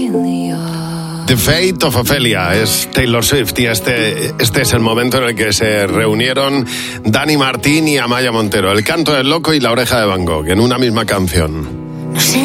The Fate of Ophelia es Taylor Swift y este es el momento en el que se reunieron Dani Martín y Amaya Montero, El canto del loco y La oreja de Van Gogh en una misma canción. No sé